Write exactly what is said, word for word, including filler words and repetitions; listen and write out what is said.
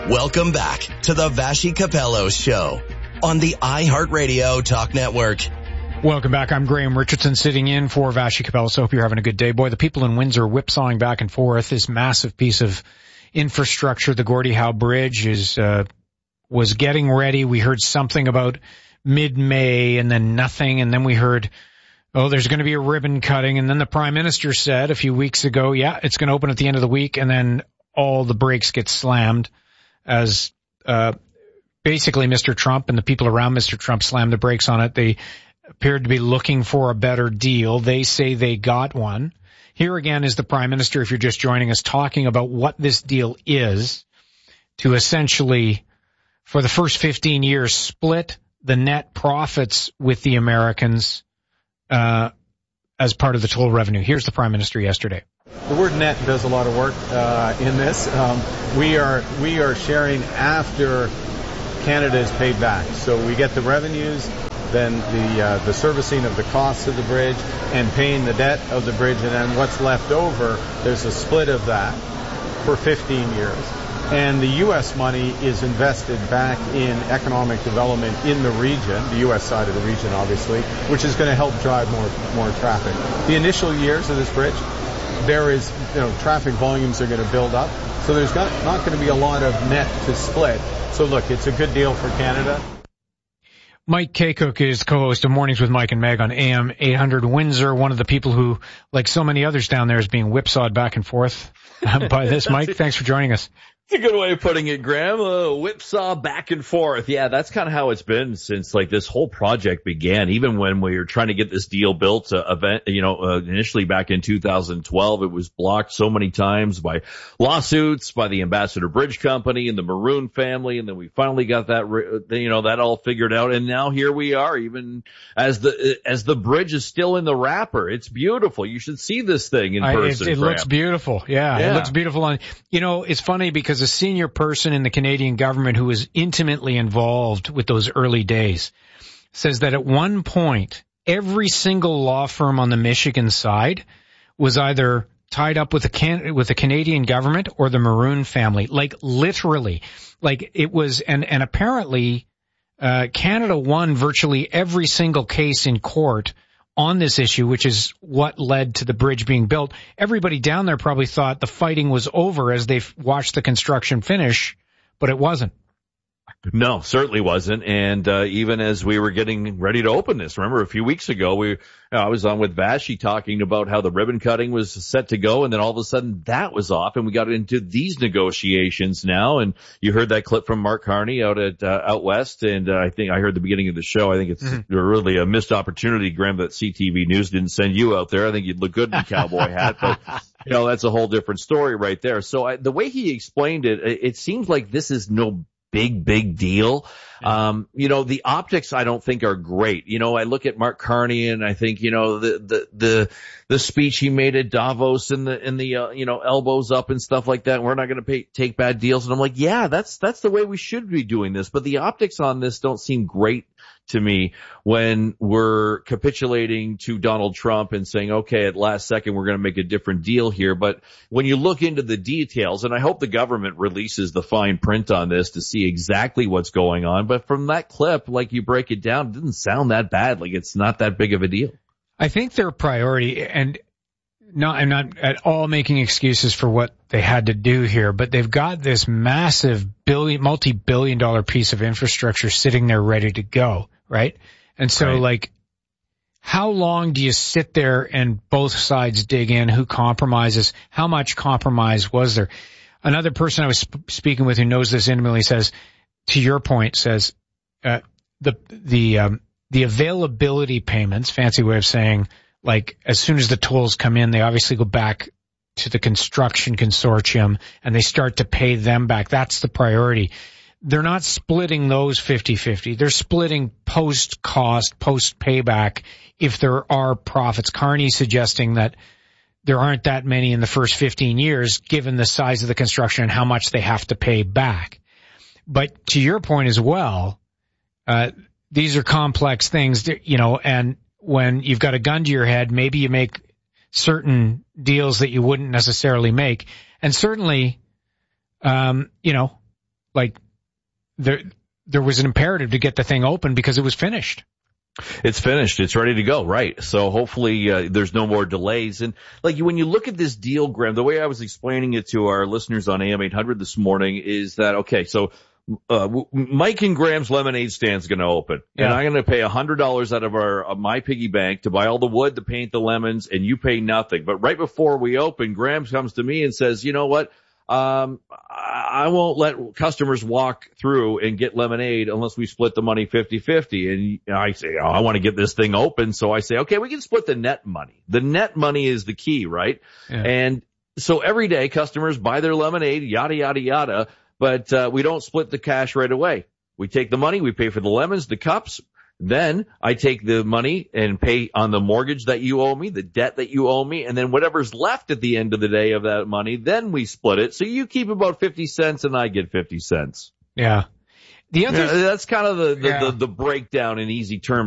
Welcome back to the Vassy Capello Show on the iHeartRadio Talk Network. Welcome back. I'm Graham Richardson sitting in for Vassy Capello. So hope you're having a good day. Boy, the people in Windsor whipsawing back and forth. This massive piece of infrastructure, the Gordie Howe Bridge, is uh, was getting ready. We heard something about mid-May and then nothing. And then we heard, oh, there's going to be a ribbon cutting. And then the Prime Minister said a few weeks ago, yeah, it's going to open at the end of the week. And then all the brakes get slammed as uh basically Mister Trump and the people around Mister Trump slammed the brakes on it. They appeared to be looking for a better deal. They say they got one. Here again is the Prime Minister, if you're just joining us, talking about what this deal is to essentially, for the first fifteen years, split the net profits with the Americans uh as part of the toll revenue. Here's the Prime Minister yesterday. The word net does a lot of work uh, in this. Um, we are we are sharing after Canada is paid back. So we get the revenues, then the uh, the servicing of the costs of the bridge, and paying the debt of the bridge, and then what's left over, there's a split of that for fifteen years. And the U S money is invested back in economic development in the region, the U S side of the region, obviously, which is going to help drive more more traffic. The initial years of this bridge, there is, you know, traffic volumes are going to build up, so there's not, not going to be a lot of net to split. So look, it's a good deal for Canada. Mike Kaycook is co-host of Mornings with Mike and Meg on A M eight hundred Windsor, one of the people who, like so many others down there, is being whipsawed back and forth by this. Mike, thanks for joining us. It's a good way of putting it, Graham. Uh, whipsaw back and forth. Yeah, that's kind of how it's been since like this whole project began. Even when we were trying to get this deal built, uh, event, you know, uh, initially back in two thousand twelve, it was blocked so many times by lawsuits, by the Ambassador Bridge Company and the Maroon family, and then we finally got that, you know, that all figured out. And now here we are, even as the as the bridge is still in the wrapper. It's beautiful. You should see this thing in person. I, it it looks beautiful. Yeah, yeah, it looks beautiful. On, you know, it's funny because a senior person in the Canadian government who was intimately involved with those early days says that at one point, every single law firm on the Michigan side was either tied up with the Can- with the Canadian government or the Maroon family, like literally, like it was, and, and apparently, uh, Canada won virtually every single case in court on this issue, which is what led to the bridge being built. Everybody down there probably thought the fighting was over as they watched the construction finish, but it wasn't. No, certainly wasn't. And uh, even as we were getting ready to open this, remember a few weeks ago, we you know, I was on with Vassy talking about how the ribbon cutting was set to go, and then all of a sudden that was off, and we got into these negotiations now. And you heard that clip from Mark Carney out at uh, out west, and uh, I think I heard the beginning of the show. I think it's mm-hmm. really a missed opportunity, Graham, that C T V News didn't send you out there. I think you'd look good in a cowboy hat, but you know that's a whole different story right there. So I, the way he explained it, it, it seems like this is no big, big deal. Um, you know, the optics I don't think are great. You know, I look at Mark Carney and I think, you know, the, the, the, the speech he made at Davos and the, and the, uh, you know, elbows up and stuff like that. We're not going to take bad deals. And I'm like, yeah, that's, that's the way we should be doing this. But the optics on this don't seem great to me when we're capitulating to Donald Trump and saying, okay, at last second, we're going to make a different deal here. But when you look into the details, and I hope the government releases the fine print on this to see exactly what's going on. But from that clip, like you break it down, it didn't sound that bad. Like it's not that big of a deal. I think their priority, and no, I'm not at all making excuses for what they had to do here, but they've got this massive billion, multi-billion dollar piece of infrastructure sitting there ready to go, right? And so right. like, how long do you sit there and both sides dig in? Who compromises? How much compromise was there? Another person I was sp- speaking with who knows this intimately says, to your point, says, uh, the, the, um, the availability payments, fancy way of saying, like, as soon as the tolls come in, they obviously go back to the construction consortium and they start to pay them back. That's the priority. They're not splitting those fifty-fifty. They're splitting post-cost, post-payback if there are profits. Carney's suggesting that there aren't that many in the first fifteen years, given the size of the construction and how much they have to pay back. But to your point as well, uh, these are complex things, you know, and when you've got a gun to your head, maybe you make certain deals that you wouldn't necessarily make. And certainly, um, you know, like there there was an imperative to get the thing open because it was finished. It's finished. It's ready to go. Right. So hopefully uh, there's no more delays. And like when you look at this deal, Graham, the way I was explaining it to our listeners on A M eight hundred this morning is that, okay, so uh, Mike and Graham's lemonade stand is going to open. Yeah. And I'm going to pay one hundred dollars out of our of my piggy bank to buy all the wood, to paint the lemons, and you pay nothing. But right before we open, Graham comes to me and says, you know what? Um, I won't let customers walk through and get lemonade unless we split the money fifty-fifty. And I say, oh, I want to get this thing open. So I say, okay, we can split the net money. The net money is the key, right? Yeah. And so every day customers buy their lemonade, yada, yada, yada, but, uh, we don't split the cash right away. We take the money, we pay for the lemons, the cups. Then I take the money and pay on the mortgage that you owe me, the debt that you owe me, and then whatever's left at the end of the day of that money, then we split it. So you keep about fifty cents and I get fifty cents. Yeah. The other, yeah, that's kind of the, the, yeah. the, the breakdown in easy terms.